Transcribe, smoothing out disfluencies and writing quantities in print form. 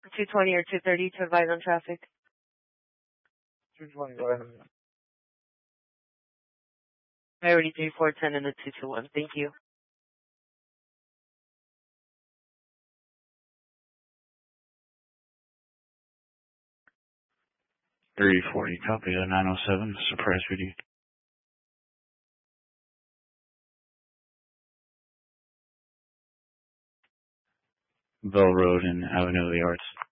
220 or 230 to advise on traffic. 220, go ahead. Priority 3410 and the 221. Thank you. .340, copy the 907, surprise reading. Bell Road and Avenue of the Arts.